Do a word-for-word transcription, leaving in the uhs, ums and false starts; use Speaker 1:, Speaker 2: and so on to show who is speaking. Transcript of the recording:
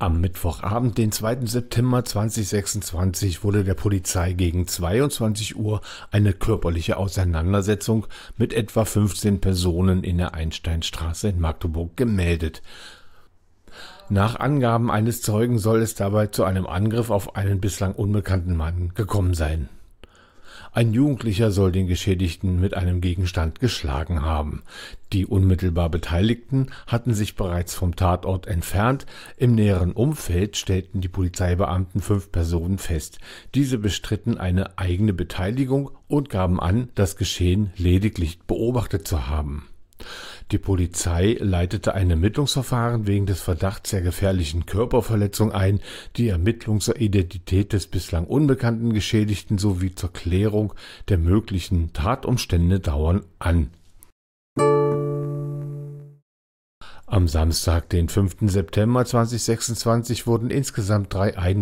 Speaker 1: Am Mittwochabend, den zweiten September zweitausendsechsundzwanzig, wurde der Polizei gegen zweiundzwanzig Uhr eine körperliche Auseinandersetzung mit etwa fünfzehn Personen in der Einsteinstraße in Magdeburg gemeldet. Nach Angaben eines Zeugen soll es dabei zu einem Angriff auf einen bislang unbekannten Mann gekommen sein. Ein Jugendlicher soll den Geschädigten mit einem Gegenstand geschlagen haben. Die unmittelbar Beteiligten hatten sich bereits vom Tatort entfernt. Im näheren Umfeld stellten die Polizeibeamten fünf Personen fest. Diese bestritten eine eigene Beteiligung und gaben an, das Geschehen lediglich beobachtet zu haben. Die Polizei leitete ein Ermittlungsverfahren wegen des Verdachts der gefährlichen Körperverletzung ein. Die Ermittlung zur Identität des bislang unbekannten Geschädigten sowie zur Klärung der möglichen Tatumstände dauern an. Am Samstag, den fünften September zweitausendsechsundzwanzig, wurden insgesamt drei